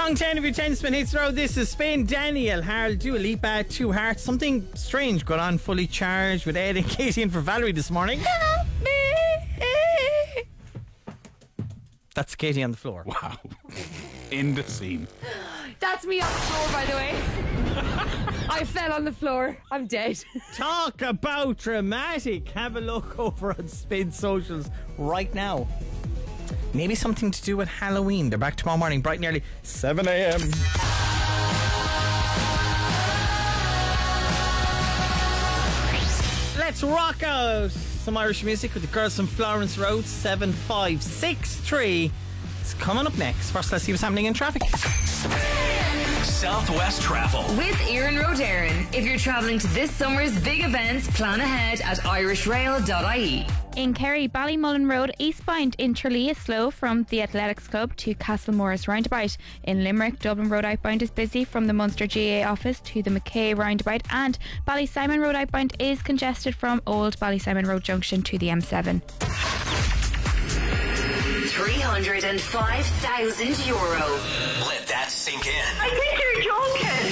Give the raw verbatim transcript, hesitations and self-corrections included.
Song ten of your ten spin hits road. This is Spain. Daniel, Harold, Dua Lipa, Two Hearts. Something strange going on, Fully Charged with Ed and Katie in for Valerie this morning. That's Katie on the floor. Wow. In the scene. That's me on the floor, by the way. I fell on the floor. I'm dead. Talk about dramatic. Have a look over on Spin Socials right now. Maybe something to do with Halloween. They're back tomorrow morning, bright and early, seven a.m. Let's rock out some Irish music with the girls from Florence Road. Seven five six three. It's coming up next. First, let's see what's happening in traffic. Southwest Travel with Ian Rodarin. If you're travelling to this summer's big events, plan ahead at irish rail dot I E. In Kerry, Ballymullen Road, eastbound in Tralee is slow from the Athletics Club to Castlemorris roundabout. In Limerick, Dublin Road outbound is busy from the Munster G A office to the Mackay roundabout, and Ballysimon Road outbound is congested from Old Ballysimon Road Junction to the M seven. three hundred five thousand euro. Let that sink in. I think you're joking.